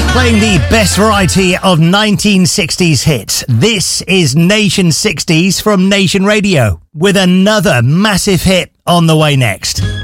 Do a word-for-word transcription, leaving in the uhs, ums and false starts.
Playing the best variety of nineteen sixties hits. This is Nation sixties from Nation Radio, with another massive hit on the way next.